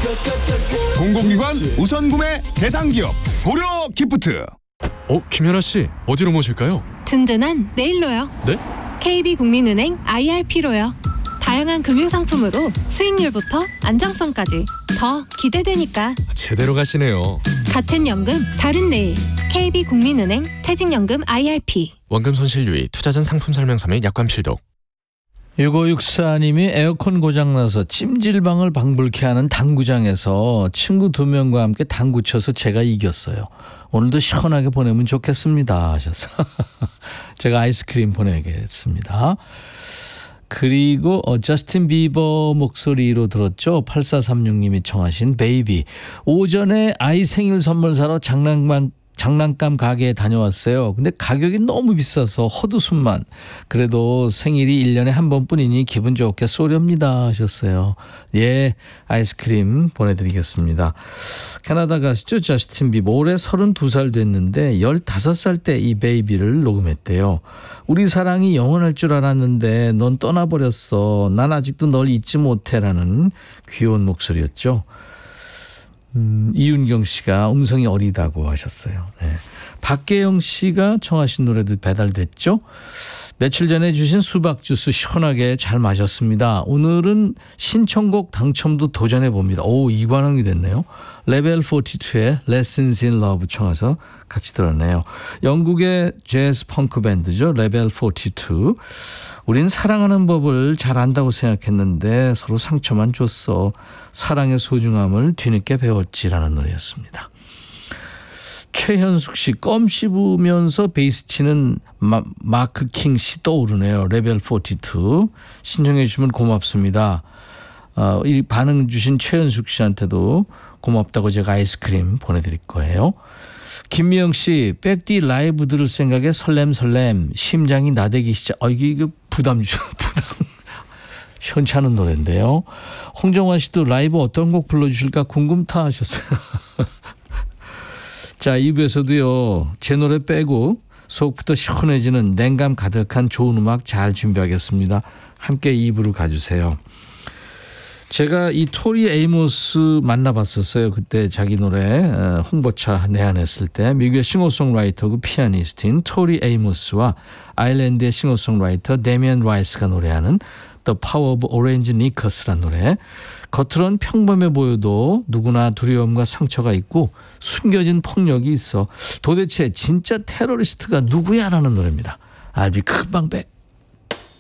공공기관 우선구매 대상기업 고려 기프트. 김연아 씨 어디로 모실까요? 든든한 내일로요. 네? KB국민은행 IRP로요. 다양한 금융상품으로 수익률부터 안정성까지 더 기대되니까. 제대로 가시네요. 같은 연금 다른 내일. KB국민은행 퇴직연금 IRP. 원금 손실 유의, 투자 전 상품 설명서 및 약관 필독. 6564님이 에어컨 고장나서 찜질방을 방불케 하는 당구장에서 친구 2명과 함께 당구 쳐서 제가 이겼어요. 오늘도 시원하게 보내면 좋겠습니다 하셔서 제가 아이스크림 보내겠습니다. 그리고 저스틴 비버 목소리로 들었죠. 8436님이 청하신 베이비. 오전에 아이 생일 선물 사러 장난감 가게에 다녀왔어요. 근데 가격이 너무 비싸서 헛웃음만. 그래도 생일이 1년에 한 번뿐이니 기분 좋게 쏘렵니다 하셨어요. 예, 아이스크림 보내드리겠습니다. 캐나다 가수죠. 저스틴 비버. 올해 32살 됐는데 15살 때 이 베이비를 녹음했대요. 우리 사랑이 영원할 줄 알았는데 넌 떠나버렸어. 난 아직도 널 잊지 못해라는 귀여운 목소리였죠. 이윤경 씨가 음성이 어리다고 하셨어요. 네. 박계영 씨가 청하신 노래도 배달됐죠. 며칠 전에 주신 수박 주스 시원하게 잘 마셨습니다. 오늘은 신청곡 당첨도 도전해 봅니다. 오, 이관왕이 됐네요. 레벨 42의 Lessons in Love 청해서 같이 들었네요. 영국의 재즈 펑크 밴드죠. 레벨 42. 우린 사랑하는 법을 잘 안다고 생각했는데 서로 상처만 줬어. 사랑의 소중함을 뒤늦게 배웠지라는 노래였습니다. 최현숙 씨, 껌 씹으면서 베이스 치는 마크 킹 씨 떠오르네요. 레벨 42 신청해 주시면 고맙습니다. 이 반응 주신 최현숙 씨한테도 고맙다고 제가 아이스크림 보내드릴 거예요. 김미영 씨, 백디 라이브 들을 생각에 설렘 심장이 나대기 시작. 이게 부담 시원치 않은 노래인데요. 홍정환 씨도 라이브 어떤 곡 불러주실까 궁금타 하셨어요. 자, 2부에서도요. 제 노래 빼고 속부터 시원해지는 냉감 가득한 좋은 음악 잘 준비하겠습니다. 함께 2부로 가주세요. 제가 이 토리 에이모스 만나봤었어요. 그때 자기 노래 홍보차 내한했을 때 미국의 싱어송라이터고 피아니스트인 토리 에이모스와 아일랜드의 싱어송라이터 데미안 라이스가 노래하는 The Power of Orange Knickers라는 노래. 겉으론 평범해 보여도 누구나 두려움과 상처가 있고 숨겨진 폭력이 있어. 도대체 진짜 테러리스트가 누구야? 라는 노래입니다. I'll be come back.